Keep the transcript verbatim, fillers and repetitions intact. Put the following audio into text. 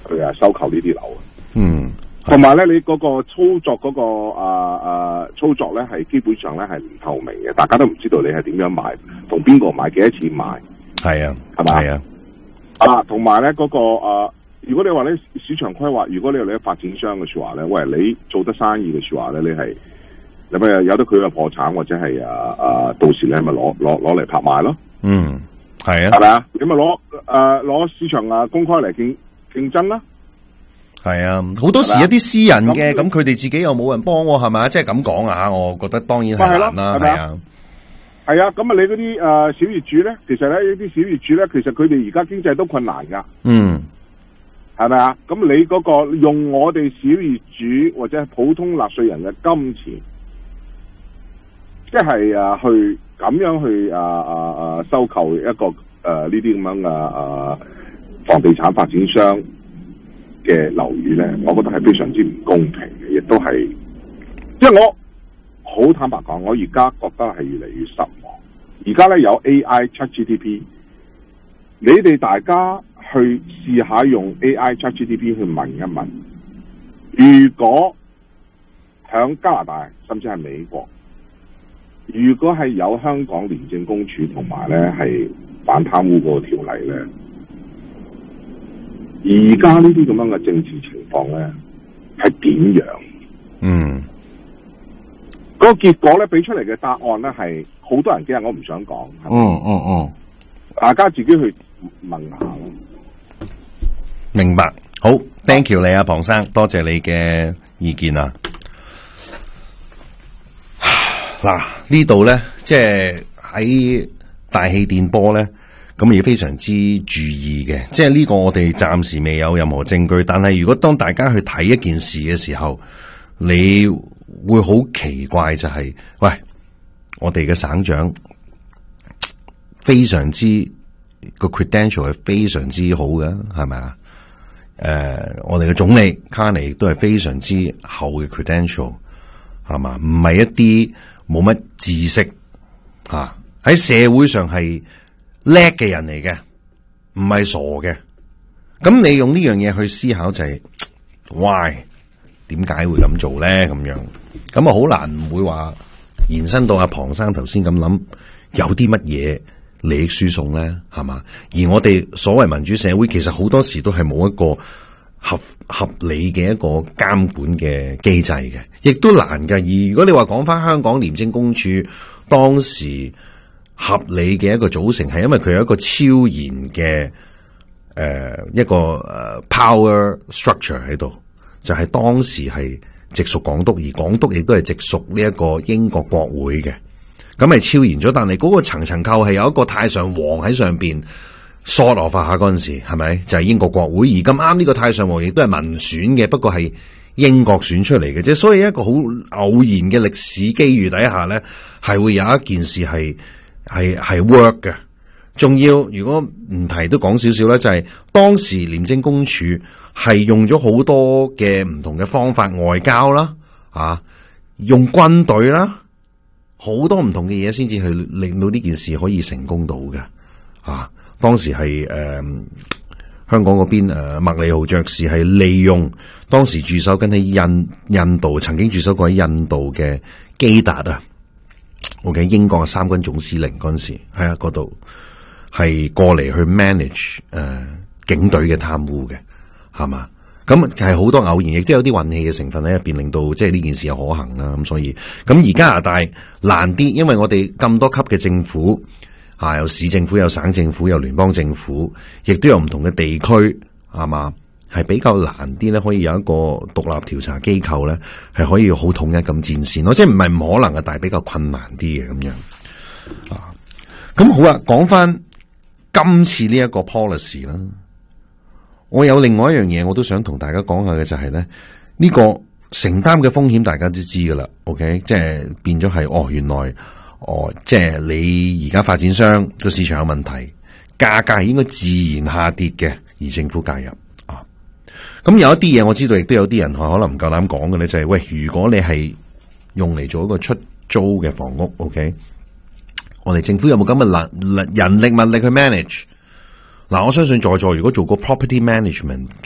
去啊收購呢啲樓。 嗯， 同埋咧，你嗰個操作嗰、那個啊啊操作咧，係基本上咧係唔透明嘅，大家都唔知道你係點樣買，同邊個買，幾多錢買， 係啊， 係嘛？ 係啊， 啊，同埋咧嗰個啊，如果你話咧市場規劃，如果你係你發展商嘅說話咧，喂，你做得生意嘅說話咧，你係你咪有得佢嘅破產，或者係啊啊，到時你係咪攞攞攞嚟拍賣咯？ 嗯，係啊， 係咪啊？你咪攞誒攞市場啊公開嚟競競爭啦。 係啊，好多時一啲私人嘅，咁佢哋自己又冇人幫喎，係咪？即係咁講啊，我覺得當然係難啦，係啊， 係啊，咁啊，你嗰啲誒小業主咧，其實咧呢啲小業主咧，其實佢哋而家經濟都困難噶， 嗯， 係咪啊？咁你嗰個用我哋小業主或者普通納稅人嘅金錢，即係啊去咁樣去啊啊啊收購一個誒呢啲咁樣嘅啊房地產發展商嘅樓宇咧，我覺得係非常之唔公平嘅，亦都係，即係我好坦白講，我而家覺得係越嚟越失望。而家咧有 A I ChatGPT， 你哋大家去試下用 A I ChatGPT 去問一問，如果響加拿大甚至係美國，如果係有香港廉政公署同埋咧係反貪污嗰個條例咧，而家呢啲咁樣嘅政治情況咧，係點樣？ 嗯， 嗰個結果咧，俾出嚟嘅答案咧，係好多人驚，我唔想講。 嗯嗯嗯， 大家自己去問下咯。 明白。好 ，thank you 你啊，龐生，多謝你嘅意見啊。嗱，呢度咧，即係喺大氣電波咧。咁亦非常之注意嘅，即係呢個我哋暫時未有任何證據，但係如果當大家去睇一件事嘅時候，你會好奇怪就係、是，喂，我哋嘅省長非常之個 credential 係非常之好嘅，係咪啊？誒、呃，我哋嘅總理卡尼亦都係非常之厚嘅 credential， 係嘛？唔係一啲冇乜知識啊，喺社會上係叻嘅人嚟嘅，唔係傻嘅。咁你用呢樣嘢去思考就係、是、why 點解會咁做咧？咁樣咁啊，好難唔會話延伸到阿龐生頭先咁諗，有啲乜嘢利益輸送咧？係嘛？而我哋所謂民主社會，其實好多時都係冇一個合合理嘅一個監管嘅機制嘅，亦都難㗎。而如果你話講翻香港廉政公署當時合理嘅一個組成，係因為佢有一個超然嘅誒、呃、一個誒 power structure 喺度，就係、是、當時係直屬港督，而港督亦都係直屬呢一個英國國會嘅，咁係超然咗。但係嗰個層層構係有一個太上皇喺上邊 sort of 下嗰陣時，係咪就係、是、英國國會？而咁啱呢個太上皇亦都係民選嘅，不過係英國選出嚟嘅啫。所以一個好偶然嘅歷史機遇底下咧，係會有一件事係。係係 work 嘅，仲要如果唔提都講少少咧，就係、是、當時廉政公署係用咗好多嘅唔同嘅方法，外交啦，啊，用軍隊啦，好多唔同嘅嘢先至去令到呢件事可以成功到嘅，啊，當時係誒、呃、香港嗰邊誒麥理浩爵士係利用當時駐守緊喺印印度，曾經駐守過喺印度嘅基達啊。OK， 英國嘅三軍總司令嗰陣時喺啊嗰度係過嚟去 manage 誒、呃、警隊嘅貪污嘅，係嘛？咁係好多偶然，亦都有啲運氣嘅成分喺入邊，令到即係呢件事有可行啦。咁所以咁而加拿大難啲，因為我哋咁多級嘅政府啊，有市政府、有省政府、有聯邦政府，亦都有唔同嘅地區，係嘛？係比較難啲咧，可以有一個獨立調查機構咧，係可以好統一咁戰線咯，即係唔係唔可能嘅，但係比較困難啲嘅咁樣啊。咁好啦，講翻今次呢一個 policy 啦，我有另外一樣嘢我都想同大家講下嘅就係、是、咧，呢、這個承擔嘅風險大家都知噶啦 ，OK， 即係變咗係哦，原來哦，即係你而家發展商個市場有問題，價格係應該自然下跌嘅，而政府介入。咁有一啲嘢我知道，亦都有啲人可能唔夠膽講嘅咧，就係、是、喂，如果你係用嚟做一個出租嘅房屋 ，OK， 我哋政府有冇咁嘅能人力物力去 manage？嗱，我相信在座如果做過 property management